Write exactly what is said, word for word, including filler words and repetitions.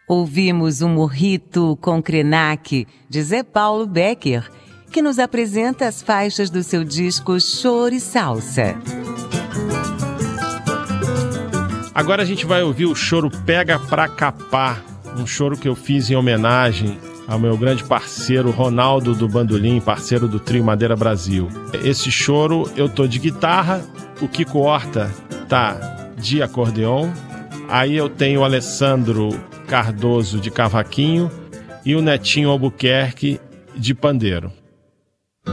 Ouvimos um Morrito com Krenak, de Zé Paulo Becker, que nos apresenta as faixas do seu disco Choro e Salsa. Agora a gente vai ouvir o choro Pega Pra Capar, um choro que eu fiz em homenagem ao meu grande parceiro Ronaldo do Bandolim, parceiro do Trio Madeira Brasil. Esse choro eu tô de guitarra, o Kiko Horta tá de acordeon, aí eu tenho o Alessandro Cardoso de cavaquinho e o Netinho Albuquerque de pandeiro.